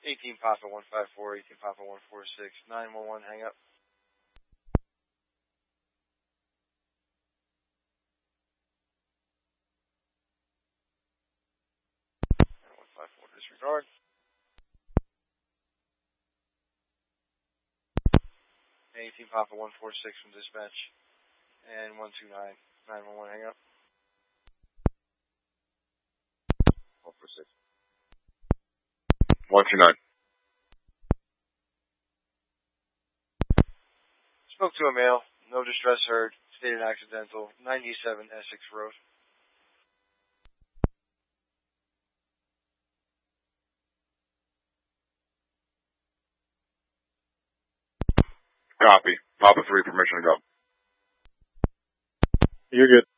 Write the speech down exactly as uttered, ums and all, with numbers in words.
eighteen Papa one five four, eighteen Papa one four six, nine one one, hang up. one five four, disregard. eighteen Papa one four six from dispatch, and one two nine, nine one one, hang up. one four six. one two nine. Spoke to a male, no distress heard, stated accidental, ninety-seven Essex Road. Copy. Papa three, permission to go. You're good.